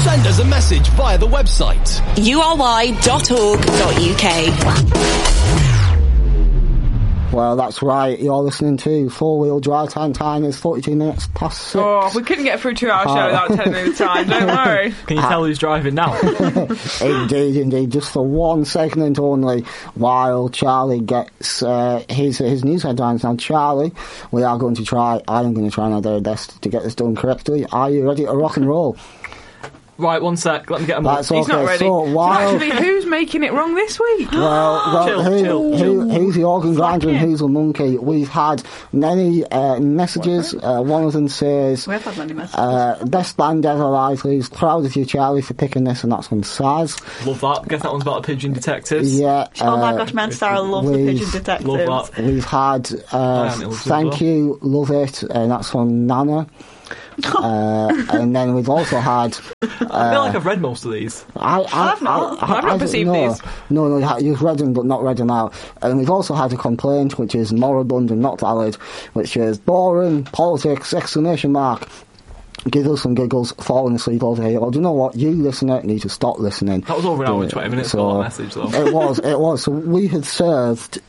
Send us a message via the website ury.org.uk. Well, that's right. You're listening to Four Wheel Drive. Time is 42 minutes past 6. Oh, we couldn't get through 2 hour show without telling me the time. Don't worry. Can you tell who's driving now? Indeed. Just for 1 segment only, while Charlie gets his news headlines. Now, Charlie, I am going to try my very best to get this done correctly. Are you ready to rock and roll? Right, 1 sec. Let me get him up. He's not ready. So actually, who's making it wrong this week? Well, who's the organ grinder and who's the monkey? We've had many messages. One of them says, We have had many messages. best band ever, Lively's. Proud of you, Charlie, for picking this, and that's from Saz. Love that. Guess that one's about the Pigeon Detectives. Yeah. Oh my gosh, man, Sarah loves the Pigeon Detectives. Love that. We've had thank you, love it, and that's from Nana. And then we've also had. I feel like I've read most of these. I've not perceived these. No, you've read them, but not read them out. And we've also had a complaint, which is moribund and not valid, which is boring politics! ! Give us some giggles, falling asleep over here. Well, do you know what? You listener need to stop listening. That was over an hour and 20 minutes ago, that message, though. It was. So we had served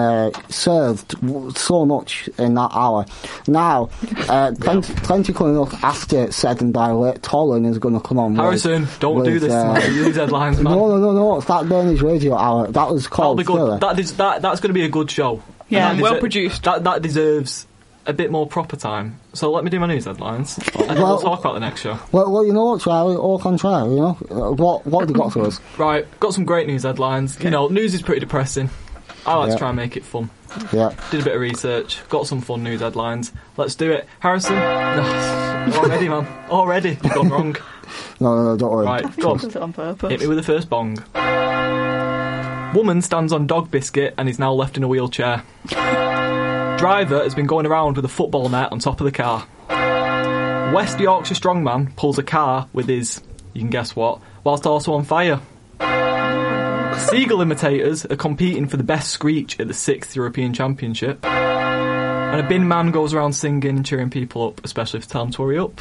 so much in that hour. Now, plenty coming up after 7 by late. Tolan is going to come on. Harrison, don't do this to me. These headlines, man. No. Fat Bernie's radio hour. That was called. That'll be good. That's going to be a good show. Yeah, well produced. That deserves a bit more proper time. So let me do my news headlines, and we'll talk about the next show. Well, you know what, Charlie? All contrary, you know. What have you got for us? Right, got some great news headlines. Okay. You know, news is pretty depressing. I like to try and make it fun. Yeah. Did a bit of research, got some fun news headlines. Let's do it. Harrison? Already, man. Already. You've gone wrong. No, don't worry. Right, go on. On purpose. Hit me with the first bong. Woman stands on dog biscuit and is now left in a wheelchair. Driver has been going around with a football net on top of the car. West Yorkshire strongman pulls a car with his, you can guess what, whilst also on fire. Seagull imitators are competing for the best screech at the 6th European Championship. And a bin man goes around singing and cheering people up, especially if you tell them to hurry up.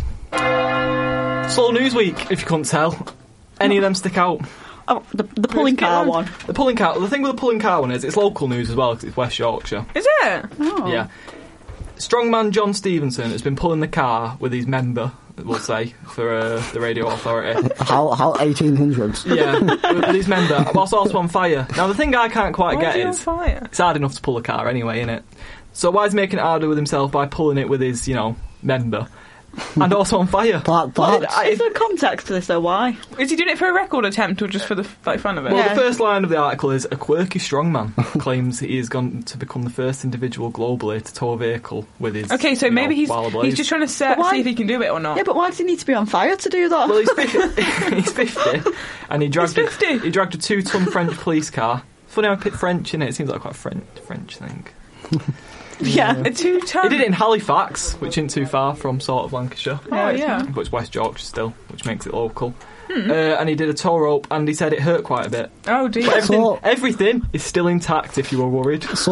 Slow news week, if you couldn't tell. Any of them stick out? Oh, the pulling car one. The pulling car. The thing with the pulling car one is it's local news as well because it's West Yorkshire. Is it? Oh. Yeah. Strongman John Stevenson has been pulling the car with his member, we'll say, for the radio authority. How 1800s? Yeah, with his member, whilst also on fire. Now, the thing I can't quite get is, on fire? It's hard enough to pull a car anyway, innit? So why is he making it harder with himself by pulling it with his, member? And also on fire. Is there context to this, though? Why? Is he doing it for a record attempt or just for the fun of it? Well, the first line of the article is, a quirky strongman claims he is going to become the first individual globally to tow a vehicle with his. Okay, so maybe he's just trying to see if he can do it or not. Yeah, but why does he need to be on fire to do that? Well, he's 50, and he dragged a 2-ton French police car. Funny how I picked French in it. It seems like quite a French thing. Yeah, a 2-ton. He did it in Halifax, which isn't too far from sort of Lancashire. Oh, yeah. But it's West Yorkshire still, which makes it local. And he did a tow rope, and he said it hurt quite a bit. Oh, dear. But everything is still intact if you were worried. I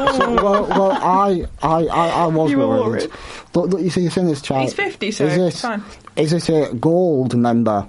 was worried. But you see, the thing is, Charlie... He's 50, so it's fine. Is it a gold member?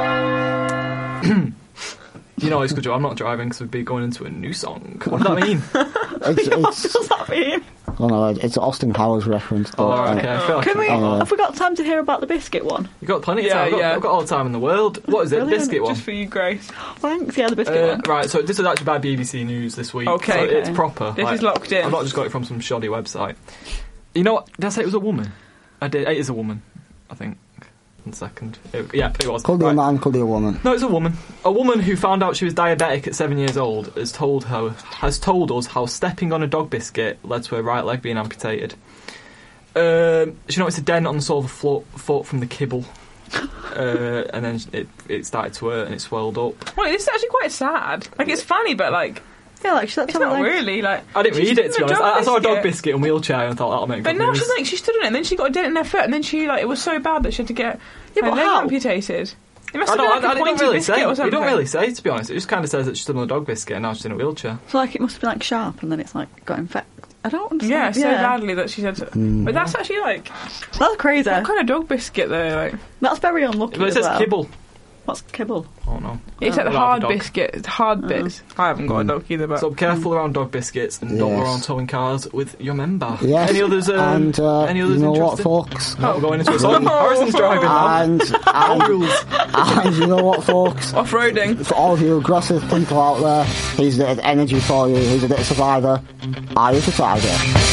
You know, it's good job I'm not driving because we'd be going into a new song. What does that mean? What does that mean? Oh no, it's an Austin Powers reference. Okay. Have we got time to hear about the biscuit one? You've got plenty of time. I've got all the time in the world. What is it? The biscuit one? Just for you, Grace. Thanks, yeah, the biscuit one. Right, so this is actually by BBC News this week. Okay. So it's proper. This is locked in. I've not just got it from some shoddy website. You know what? Did I say it was a woman? I did. It is a woman, I think. 1 second. It was. Could be a man, could be a woman. No, it's a woman. A woman who found out she was diabetic at 7 years old has told us how stepping on a dog biscuit led to her right leg being amputated. She noticed a dent on the sole of her foot from the kibble. And then it started to hurt and it swelled up. Well, this is actually quite sad. Like, it's funny, but like... Yeah, like it's not really like. I didn't read it, to be honest. I saw a dog biscuit in a wheelchair and thought that'll make. But now she's like, she stood on it, and then she got a dent in her foot, and then she it was so bad that she had to get her leg amputated. It must have been like a pointy biscuit or something. You don't really say, to be honest. It just kind of says that she stood on a dog biscuit and now she's in a wheelchair. So like it must have been like sharp, and then it's like got infected. I don't understand. Yeah, so badly that she said. But that's actually like that's crazy. What kind of dog biscuit though? Like that's very unlucky. But it says kibble. What's kibble? Oh no. It's like the hard biscuit, hard bits. I haven't got a dog either, but... So be careful around dog biscuits and don't go around towing cars with your member. Yes. Any others? And any others you know interested? what, folks? No, we're going into a song. Harrison's driving now. And you know what, folks? Off-roading. For all of you aggressive people out there, he's the energy for you. He's a bit of survivor. Eye of the tiger.